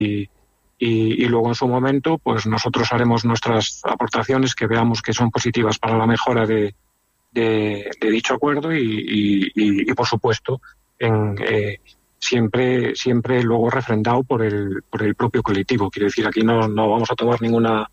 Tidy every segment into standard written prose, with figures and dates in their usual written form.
y luego en su momento pues nosotros haremos nuestras aportaciones que veamos que son positivas para la mejora de dicho acuerdo y por supuesto siempre luego refrendado por el propio colectivo. Quiero decir, aquí no vamos a tomar ninguna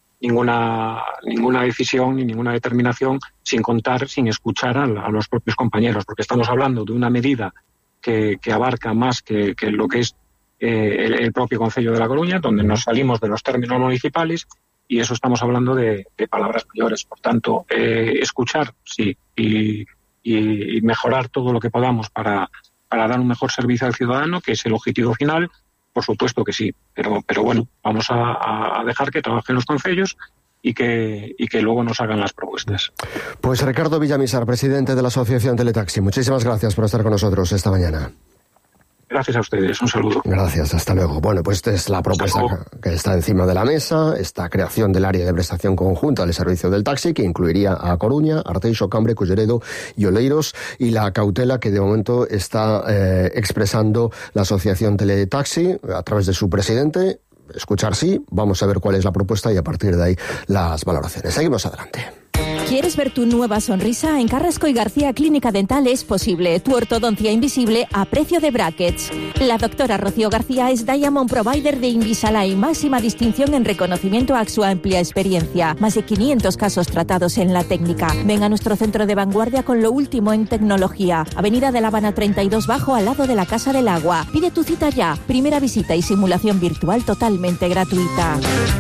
decisión ni ninguna determinación sin escuchar a los propios compañeros, porque estamos hablando de una medida que abarca más que lo que es el propio Concello de La Coruña, donde nos salimos de los términos municipales, y eso estamos hablando de palabras mayores. Por tanto, escuchar, sí, y mejorar todo lo que podamos para dar un mejor servicio al ciudadano, que es el objetivo final, por supuesto que sí. Pero bueno, vamos a dejar que trabajen los concellos y que luego nos hagan las propuestas. Pues Ricardo Villamizar, presidente de la Asociación Teletaxi, muchísimas gracias por estar con nosotros esta mañana. Gracias a ustedes, un saludo. Gracias, hasta luego. Bueno, pues esta es la propuesta que está encima de la mesa, esta creación del área de prestación conjunta del servicio del taxi, que incluiría a Coruña, Arteixo, Cambre, Culleredo y Oleiros, y la cautela que de momento está expresando la Asociación Teletaxi a través de su presidente. Escuchar sí, vamos a ver cuál es la propuesta y a partir de ahí las valoraciones. Seguimos adelante. ¿Quieres ver tu nueva sonrisa? En Carrasco y García Clínica Dental es posible. Tu ortodoncia invisible a precio de brackets. La doctora Rocío García es Diamond Provider de Invisalign, máxima distinción en reconocimiento a su amplia experiencia. Más de 500 casos tratados en la técnica. Ven a nuestro centro de vanguardia con lo último en tecnología. Avenida de La Habana 32 Bajo, al lado de la Casa del Agua. Pide tu cita ya. Primera visita y simulación virtual totalmente gratuita.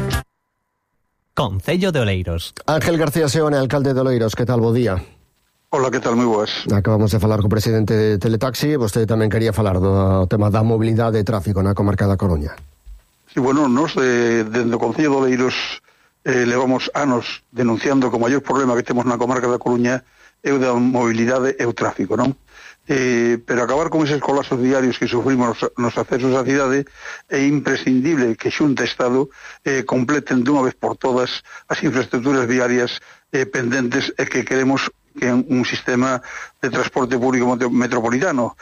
Concello de Oleiros. Ángel García Seone, alcalde de Oleiros, que tal, bo día? Hola, que tal, moi boas. Acabamos de falar co presidente de Teletaxi, vostede tamén quería falar do tema da mobilidade e tráfico na comarca da Coruña. Sí, bueno, nos dende o Concello de Oleiros levamos anos denunciando que o maior problema que temos na comarca da Coruña é o da mobilidade e o tráfico, non? Pero acabar con eses colapsos diarios que sufrimos nos accesos á cidade é imprescindible que Xunta e Estado completen dunha vez por todas as infraestructuras viarias pendentes e que queremos que un sistema de transporte público metropolitano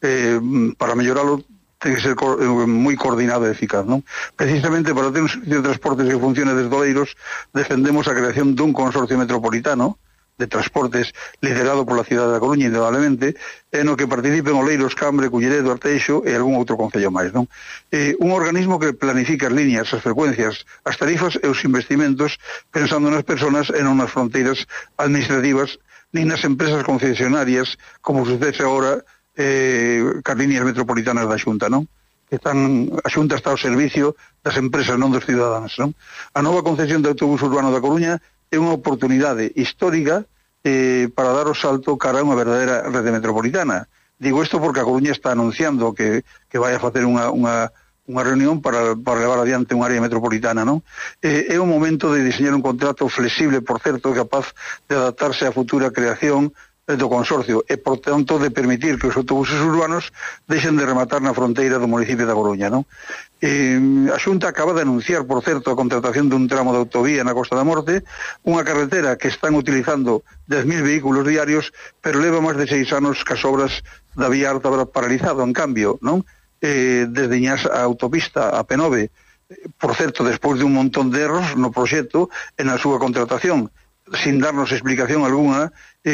para melloralo ten que ser moi coordinado e eficaz, non? Precisamente para ter un servicio de transportes que funcione desde Oleiros defendemos a creación dun consorcio metropolitano de transportes liderado por la cidade da Coruña, indudablemente, no que participen Oleiros, Cambre, Culleredo, Arteixo e algún outro concello máis, non? Un organismo que planifica as líneas, as frecuencias, as tarifas e os investimentos pensando nas persoas e non nas fronteiras administrativas nin nas empresas concesionarias como sucede agora cas líneas metropolitanas da Xunta, non? A Xunta está ao servicio das empresas, non dos cidadáns, non? A nova concesión de autobús urbano da Coruña é unha oportunidade histórica para dar o salto cara a unha verdadeira rede metropolitana. Digo isto porque a Coruña está anunciando que vai a facer unha reunión para levar adiante unha área metropolitana, non? É o momento de diseñar un contrato flexible, por certo, capaz de adaptarse á futura creación do consorcio e, por tanto, de permitir que os autobuses urbanos deixen de rematar na fronteira do municipio da Coruña, non? A Xunta acaba de anunciar, por certo, a contratación dun tramo de autovía na Costa da Morte, unha carretera que están utilizando 10.000 vehículos diarios, pero leva máis de 6 anos que as obras da vía alta paralizado, en cambio, non? Desde Iñás a autopista a P9, por certo, despois de un montón de erros no proxecto e na súa contratación, sin darnos explicación alguna,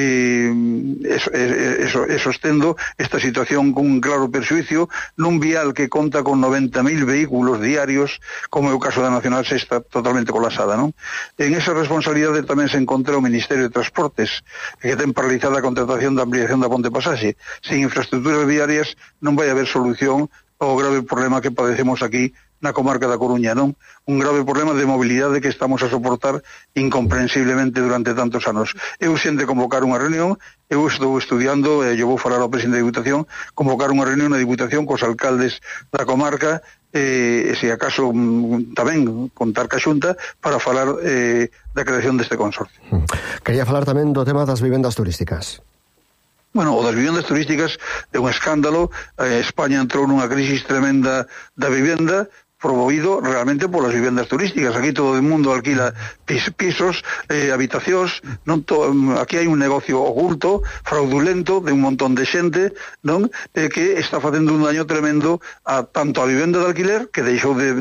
sostendo esta situación con un claro perxuicio nun vial que conta con 90.000 vehículos diarios, como é o caso da Nacional Sexta, totalmente colapsada, non? En esa responsabilidade tamén se encontra o Ministerio de Transportes, que ten paralizada a contratación da ampliación da Ponte Pasaxe. Sin infraestructuras viarias non vai haber solución ao grave problema que padecemos aquí na comarca da Coruña, non? Un grave problema de mobilidade que estamos a soportar incomprensiblemente durante tantos anos. É urxente convocar unha reunión, eu estou estudiando, e eu vou falar ao presidente da Diputación, convocar unha reunión na Diputación cos alcaldes da comarca, e se acaso tamén contar ca Xunta para falar da creación deste consorcio. Quería falar tamén do tema das vivendas turísticas. Bueno, o das vivendas turísticas é un escándalo. España entrou nunha crisis tremenda da vivenda promovido realmente polas vivendas turísticas. Aquí todo o mundo alquila pisos, habitacións, non aquí hai un negocio oculto, fraudulento, de un montón de xente, non, que está facendo un daño tremendo tanto a vivenda de alquiler, que deixou de